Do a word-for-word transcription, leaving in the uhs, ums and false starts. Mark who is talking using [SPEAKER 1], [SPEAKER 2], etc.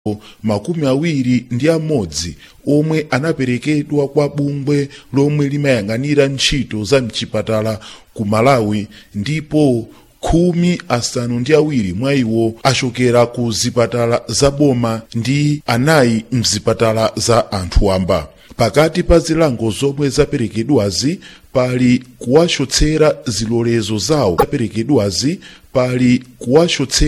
[SPEAKER 1] makumi awiri ndi amodzi omwe anaperekedwa kwa bungwe lomwe limayang'anira ntchito za mchipatala ku Malawi, ndipo khumi asanu ndi awiri mwa iwo achokera ku zipatala za boma ndi anayi mzipatala za anthu wamba. Pakati pa zilango zomwe zaperekedwazi pali kuwachotsera zilolezo zawo zaperekedwazi pali kuwachotsera